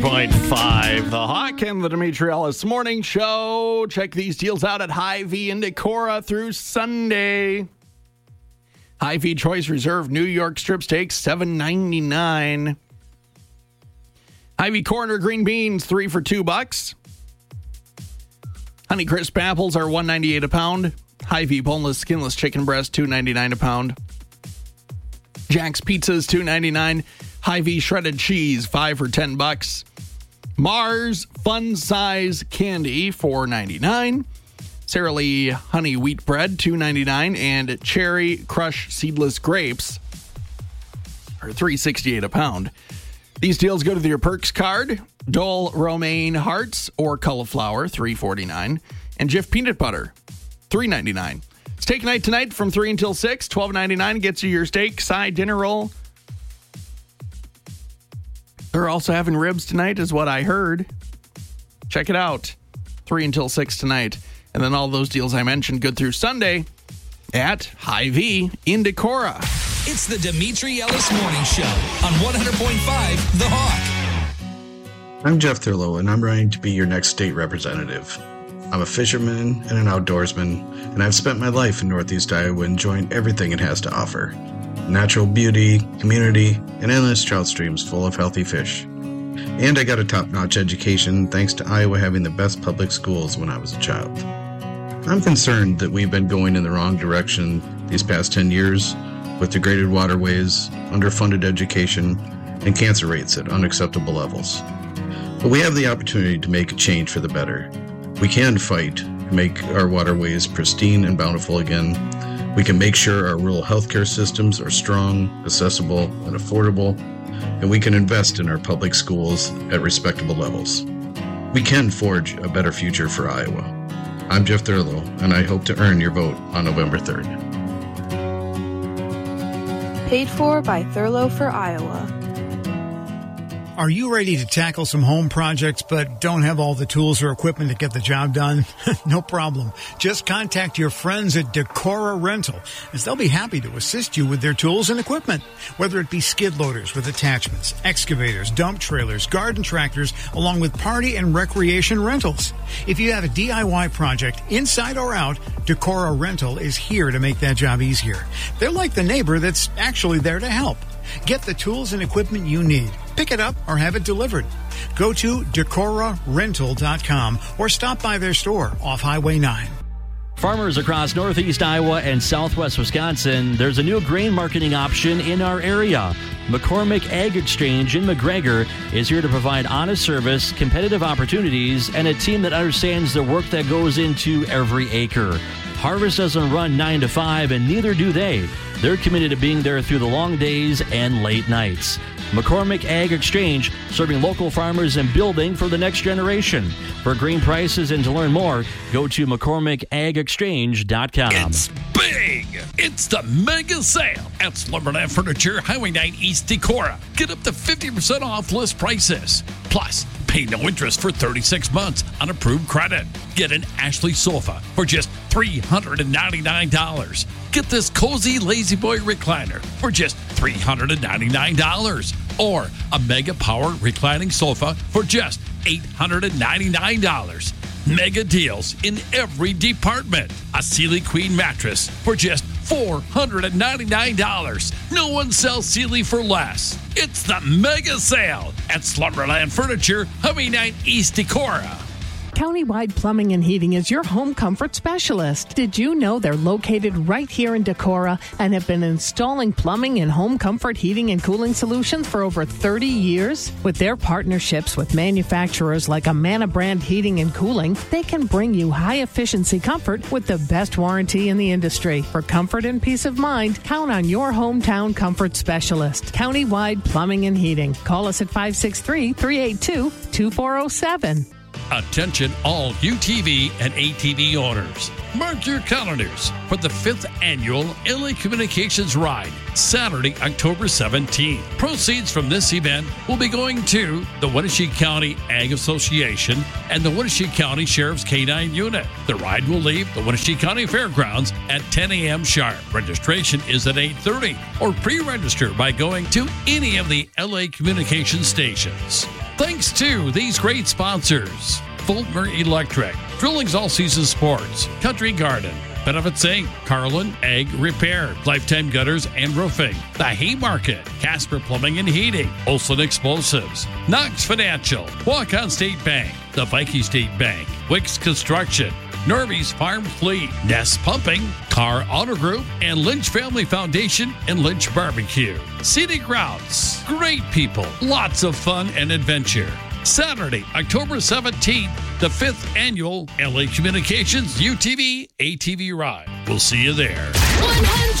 .5, the Hawk and the Dimitri Ellis Morning Show. Check these deals out at Hy-Vee in Decorah through Sunday. Hy-Vee Choice Reserve New York strip steak, $7.99. Hy-Vee Corner green beans, 3 for $2. Honeycrisp apples are $1.98 a pound. Hy-Vee boneless, skinless chicken breast, $2.99 a pound. Jack's Pizzas, $2.99. Hy-Vee shredded cheese, 5 for $10. Mars Fun Size Candy, $4.99. Sara Lee Honey Wheat Bread, $2.99. And Cherry Crush Seedless Grapes are $3.68 a pound. These deals go to your Perks card. Dole Romaine Hearts or Cauliflower, $3.49. And Jif Peanut Butter, $3.99. Steak night tonight from 3 until 6, $12.99 gets you your steak, side, dinner roll. They're also having ribs tonight, is what I heard. Check it out. 3 until 6 tonight. And then all those deals I mentioned good through Sunday at Hy-Vee in Decorah. It's the Dimitri Ellis Morning Show on 100.5 The Hawk. I'm Jeff Thurlow, and I'm running to be your next state representative. I'm a fisherman and an outdoorsman, and I've spent my life in Northeast Iowa enjoying everything it has to offer. Natural beauty, community, and endless trout streams full of healthy fish. And I got a top-notch education thanks to Iowa having the best public schools when I was a child. I'm concerned that we've been going in the wrong direction these past 10 years with degraded waterways, underfunded education, and cancer rates at unacceptable levels. But we have the opportunity to make a change for the better. We can fight to make our waterways pristine and bountiful again. We can make sure our rural healthcare systems are strong, accessible, and affordable, and we can invest in our public schools at respectable levels. We can forge a better future for Iowa. I'm Jeff Thurlow, and I hope to earn your vote on November 3rd. Paid for by Thurlow for Iowa. Are you ready to tackle some home projects but don't have all the tools or equipment to get the job done? No problem. Just contact your friends at Decorah Rental, as they'll be happy to assist you with their tools and equipment. Whether it be skid loaders with attachments, excavators, dump trailers, garden tractors, along with party and recreation rentals. If you have a DIY project, inside or out, Decorah Rental is here to make that job easier. They're like the neighbor that's actually there to help. Get the tools and equipment you need. Pick it up or have it delivered. Go to DecorahRental.com or stop by their store off Highway 9. Farmers across northeast Iowa and southwest Wisconsin, there's a new grain marketing option in our area. McCormick Ag Exchange in McGregor is here to provide honest service, competitive opportunities, and a team that understands the work that goes into every acre. Harvest doesn't run 9 to 5, and neither do they. They're committed to being there through the long days and late nights. McCormick Ag Exchange, serving local farmers and building for the next generation. For green prices and to learn more, go to McCormickAgExchange.com. It's big! It's the mega sale at Slumberland Furniture, Highway 9 East Decorah. Get up to 50% off list prices. Plus, pay no interest for 36 months on approved credit. Get an Ashley sofa for just $399. Get this cozy Lazy Boy recliner for just $399. Or a Mega Power reclining sofa for just $899. Mega deals in every department. A Sealy Queen mattress for just $499. No one sells Sealy for less. It's the mega sale at Slumberland Furniture, Highway 9 East Decorah. Countywide Plumbing and Heating is your home comfort specialist. Did you know they're located right here in Decorah and have been installing plumbing and home comfort heating and cooling solutions for over 30 years? With their partnerships with manufacturers like Amana Brand Heating and Cooling, they can bring you high-efficiency comfort with the best warranty in the industry. For comfort and peace of mind, count on your hometown comfort specialist. Countywide Plumbing and Heating. Call us at 563-382-2407. Attention all UTV and ATV owners. Mark your calendars for the 5th annual LA Communications Ride, Saturday, October 17th. Proceeds from this event will be going to the Wenatchee County Ag Association and the Wenatchee County Sheriff's K-9 Unit. The ride will leave the Wenatchee County Fairgrounds at 10 a.m. sharp. Registration is at 8:30 or pre-register by going to any of the LA Communications stations. Thanks to these great sponsors: Fulmer Electric, Drilling's All Season Sports, Country Garden, Benefits Inc., Carlin Egg Repair, Lifetime Gutters and Roofing, The Haymarket, Casper Plumbing and Heating, Olson Explosives, Knox Financial, Walk-On State Bank, the Viking State Bank, Wicks Construction, Norby's Farm Fleet, Nest Pumping, Carr Auto Group, and Lynch Family Foundation and Lynch Barbecue. Scenic Routes, great people, lots of fun and adventure. Saturday, October 17th, the 5th annual LA Communications UTV ATV Ride. We'll see you there. 100.